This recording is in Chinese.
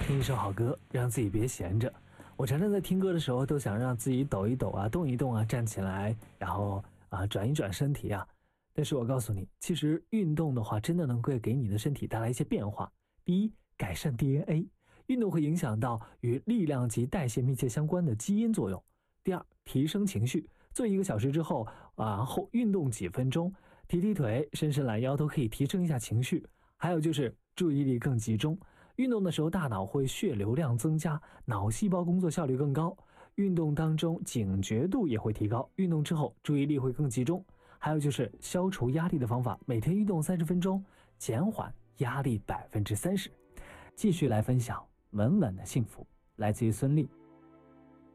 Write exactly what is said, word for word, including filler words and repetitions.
听一首好歌，让自己别闲着。我常常在听歌的时候都想让自己抖一抖啊，动一动啊，站起来，然后啊转一转身体啊。但是我告诉你，其实运动的话真的能够给你的身体带来一些变化。第一，改善 D N A， 运动会影响到与力量及代谢密切相关的基因作用。第二，提升情绪，做一个小时之后啊后运动几分钟，提提腿，伸伸懒腰都可以提升一下情绪。还有就是注意力更集中，运动的时候大脑会血流量增加，脑细胞工作效率更高，运动当中警觉度也会提高，运动之后注意力会更集中。还有就是消除压力的方法，每天运动三十分钟，减缓压力百分之三十。继续来分享稳稳的幸福，来自于孙俪。